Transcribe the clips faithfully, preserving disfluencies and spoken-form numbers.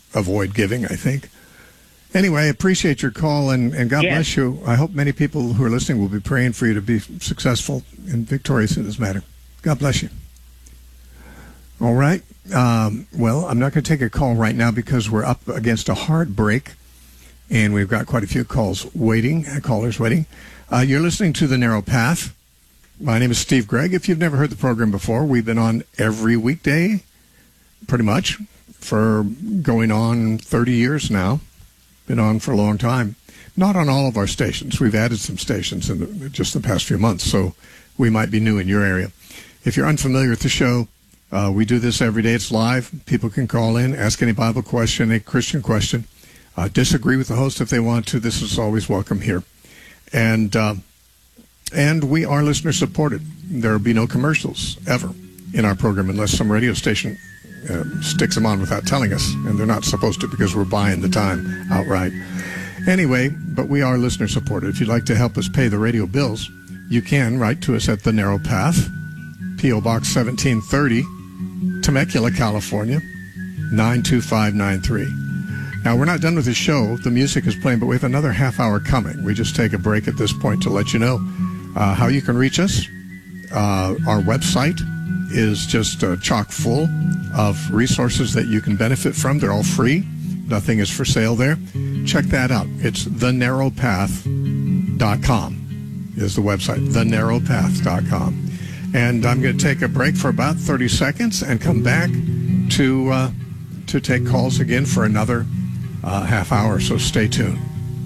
avoid giving, I think. Anyway, I appreciate your call, and, and God yes. bless you. I hope many people who are listening will be praying for you to be successful and victorious in this matter. God bless you. All right. Um, well, I'm not going to take a call right now because we're up against a hard break, and we've got quite a few calls waiting, callers waiting. Uh, you're listening to The Narrow Path. My name is Steve Gregg. If you've never heard the program before, we've been on every weekday, pretty much, for going on thirty years now. Been on for a long time. Not on all of our stations. We've added some stations in the, just the past few months, so we might be new in your area. If you're unfamiliar with the show, uh, we do this every day. It's live. People can call in, ask any Bible question, a Christian question, uh, disagree with the host if they want to. This is always welcome here. And, uh, and we are listener supported. There will be no commercials ever in our program unless some radio station Uh, sticks them on without telling us, and they're not supposed to because we're buying the time outright. Anyway, but we are listener supported. If you'd like to help us pay the radio bills, you can write to us at The Narrow Path, P O Box seventeen thirty, Temecula, California, nine two five nine three. Now, we're not done with the show. The music is playing, but we have another half hour coming. We just take a break at this point to let you know uh, how you can reach us. Uh, our website is just uh, chock full of resources that you can benefit from. They're all free. Nothing is for sale there. Check that out. It's the narrow path dot com is the website, the narrow path dot com. And I'm going to take a break for about thirty seconds and come back to uh, to take calls again for another uh, half hour, so stay tuned.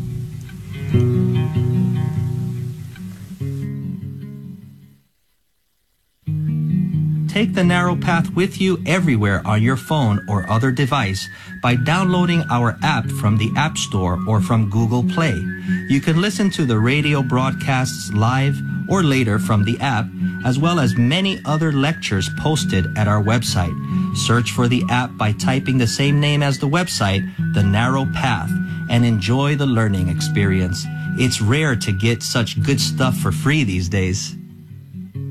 Take The Narrow Path with you everywhere on your phone or other device by downloading our app from the App Store or from Google Play. You can listen to the radio broadcasts live or later from the app, as well as many other lectures posted at our website. Search for the app by typing the same name as the website, The Narrow Path, and enjoy the learning experience. It's rare to get such good stuff for free these days.